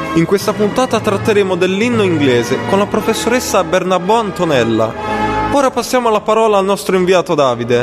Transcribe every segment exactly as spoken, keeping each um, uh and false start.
In questa puntata tratteremo dell'inno inglese con la professoressa Bernabò Antonella. Ora passiamo la parola al nostro inviato Davide.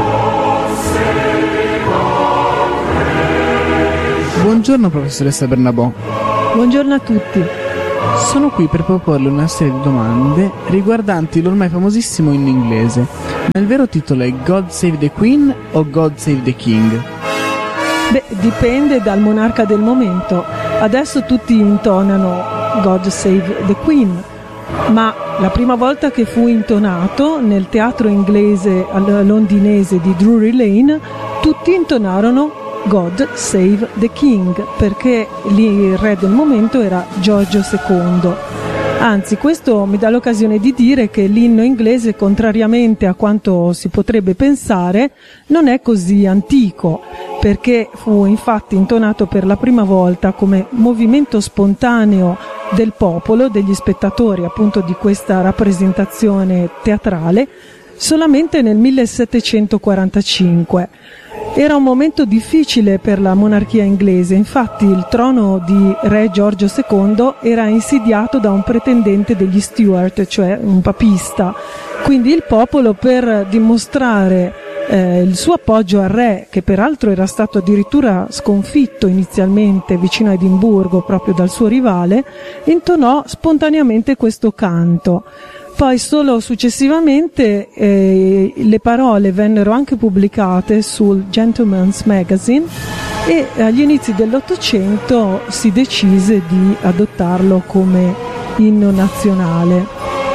Buongiorno professoressa Bernabò. Buongiorno a tutti. Sono qui per proporle una serie di domande riguardanti l'ormai famosissimo inno inglese. Ma il vero titolo è God Save the Queen o God Save the King? Beh, dipende dal monarca del momento. Adesso tutti intonano God Save the Queen, ma la prima volta che fu intonato nel teatro inglese londinese di Drury Lane, tutti intonarono God Save the King, perché lì il re del momento era Giorgio secondo. Anzi, questo mi dà l'occasione di dire che l'inno inglese, contrariamente a quanto si potrebbe pensare, non è così antico, perché fu infatti intonato per la prima volta come movimento spontaneo del popolo, degli spettatori appunto di questa rappresentazione teatrale, solamente nel millesettecentoquarantacinque. Era un momento difficile per la monarchia inglese, infatti il trono di re Giorgio secondo era insidiato da un pretendente degli Stuart, cioè un papista. Quindi il popolo, per dimostrare eh, il suo appoggio al re, che peraltro era stato addirittura sconfitto inizialmente vicino a Edimburgo proprio dal suo rivale, intonò spontaneamente questo canto. Poi solo successivamente eh, le parole vennero anche pubblicate sul Gentleman's Magazine e agli inizi dell'Ottocento si decise di adottarlo come inno nazionale.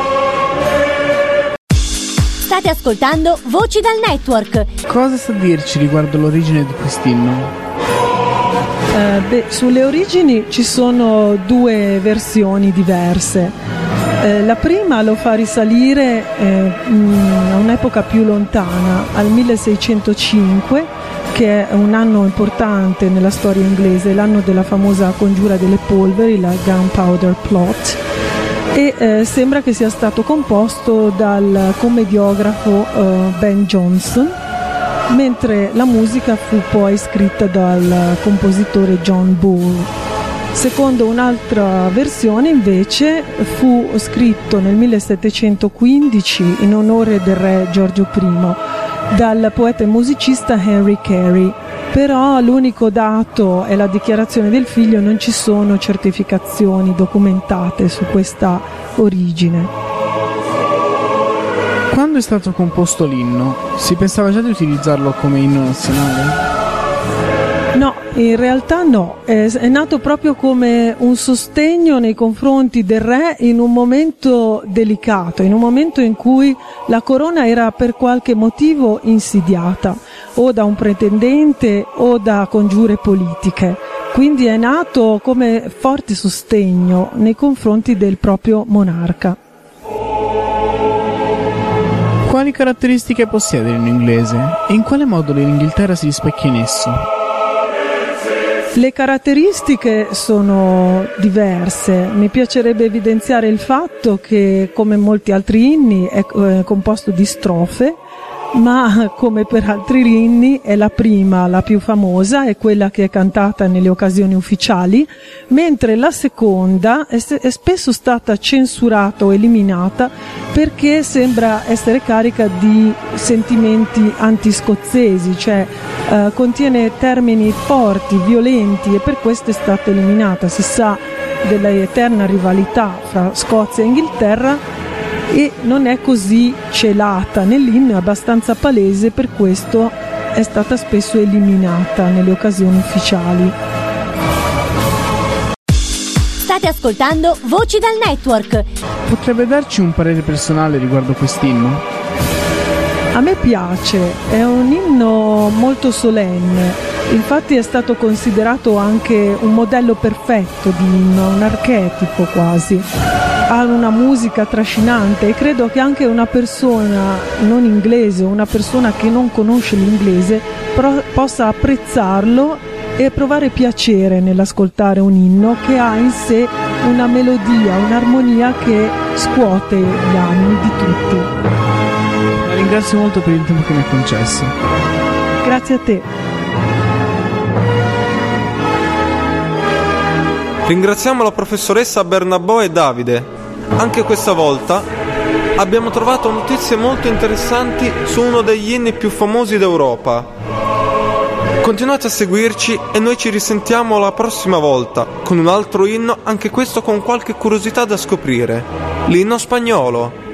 State ascoltando Voci dal Network. Cosa sa dirci riguardo l'origine di quest'inno? Eh, beh, sulle origini ci sono due versioni diverse. Eh, la prima lo fa risalire eh, mh, a un'epoca più lontana, al milleseicentocinque, che è un anno importante nella storia inglese, l'anno della famosa congiura delle polveri, la Gunpowder Plot, e eh, sembra che sia stato composto dal commediografo eh, Ben Jonson, mentre la musica fu poi scritta dal compositore John Bull. Secondo un'altra versione invece fu scritto nel millesettecentoquindici in onore del re Giorgio I dal poeta e musicista Henry Carey, però l'unico dato è la dichiarazione del figlio, non ci sono certificazioni documentate su questa origine. Quando è stato composto l'inno, si pensava già di utilizzarlo come inno nazionale? No, in realtà no, è, è nato proprio come un sostegno nei confronti del re in un momento delicato, in un momento in cui la corona era per qualche motivo insidiata, o da un pretendente o da congiure politiche. Quindi è nato come forte sostegno nei confronti del proprio monarca. Quali caratteristiche possiede l'inno inglese e in quale modo l'Inghilterra si rispecchia in esso? Le caratteristiche sono diverse. Mi piacerebbe evidenziare il fatto che, come molti altri inni, è composto di strofe, ma come per altri inni è la prima, la più famosa, è quella che è cantata nelle occasioni ufficiali, mentre la seconda è, è spesso stata censurata o eliminata perché sembra essere carica di sentimenti antiscozzesi, cioè eh, contiene termini forti, violenti, e per questo è stata eliminata. Si sa dell'eterna rivalità fra Scozia e Inghilterra, e non è così celata nell'inno, è abbastanza palese, per questo è stata spesso eliminata nelle occasioni ufficiali. State ascoltando Voci dal Network. Potrebbe darci un parere personale riguardo quest'inno? A me piace, è un inno molto solenne, infatti è stato considerato anche un modello perfetto di inno, un archetipo quasi. Ha una musica trascinante e credo che anche una persona non inglese, una persona che non conosce l'inglese, pro- possa apprezzarlo e provare piacere nell'ascoltare un inno che ha in sé una melodia, un'armonia che scuote gli animi di tutti. La ringrazio molto per il tempo che mi ha concesso. Grazie a te. Ringraziamo la professoressa Bernabò e Davide. Anche questa volta abbiamo trovato notizie molto interessanti su uno degli inni più famosi d'Europa. Continuate a seguirci e noi ci risentiamo la prossima volta con un altro inno, anche questo con qualche curiosità da scoprire. L'inno spagnolo.